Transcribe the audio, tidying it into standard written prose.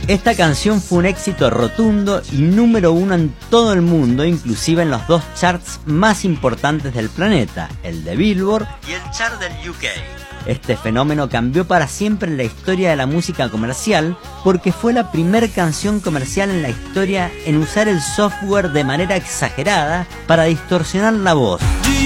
Esta canción fue un éxito rotundo y número 1 en todo el mundo, inclusive en los 2 charts más importantes del planeta, el de Billboard y el chart del UK. Este fenómeno cambió para siempre la historia de la música comercial porque fue la primera canción comercial en la historia en usar el software de manera exagerada para distorsionar la voz.